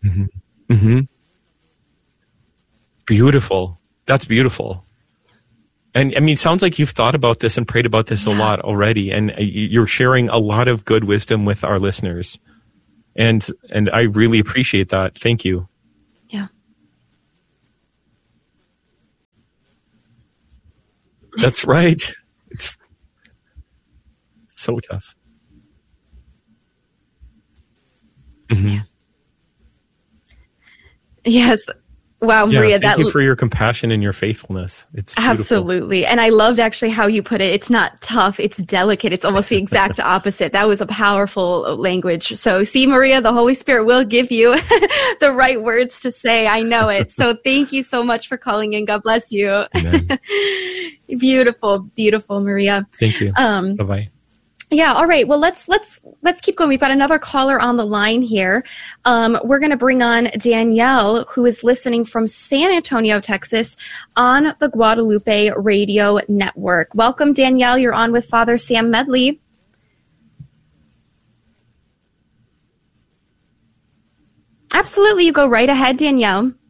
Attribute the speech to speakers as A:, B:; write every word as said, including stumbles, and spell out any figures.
A: Mm-hmm. Mm-hmm. Beautiful. That's beautiful. And I mean, it sounds like you've thought about this and prayed about this yeah. a lot already. And you're sharing a lot of good wisdom with our listeners. And and I really appreciate that. Thank you.
B: Yeah.
A: That's right. It's so tough. Mm-hmm.
B: Yeah. Yes. Wow,
A: yeah,
B: Maria.
A: Thank
B: that
A: you for your compassion and your faithfulness. It's beautiful.
B: Absolutely. And I loved actually how you put it. It's not tough. It's delicate. It's almost the exact opposite. That was a powerful language. So see, Maria, the Holy Spirit will give you the right words to say. I know it. So thank you so much for calling in. God bless you. Beautiful, beautiful, Maria.
A: Thank you. Um, Bye-bye.
B: Yeah. All right. Well, let's let's let's keep going. We've got another caller on the line here. Um, we're going to bring on Danielle, who is listening from San Antonio, Texas, on the Guadalupe Radio Network. Welcome, Danielle. You're on with Father Sam Medley. Absolutely. You go right ahead, Danielle.